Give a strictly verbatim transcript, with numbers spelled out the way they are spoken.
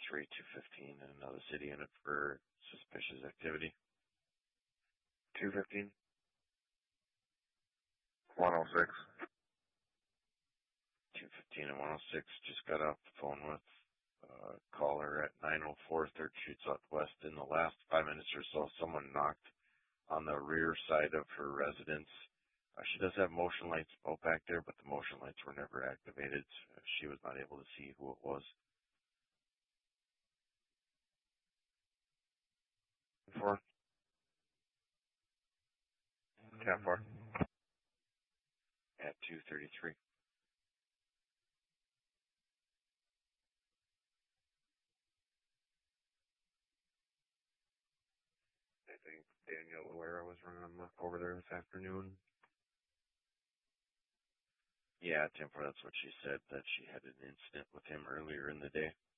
three two fifteen and another city unit for suspicious activity. two fifteen. one oh six. two fifteen and one oh six just got off the phone with a caller at nine oh four third Street Southwest. In the last five minutes or so, someone knocked on the rear side of her residence. Uh, she does have motion lights out back there, but the motion lights were never activated. Uh, she was not able to see who it was. Four. ten four. At two thirty-three. I think Danielle Loera was running amok over there this afternoon. Yeah, ten four, that's what she said, that she had an incident with him earlier in the day.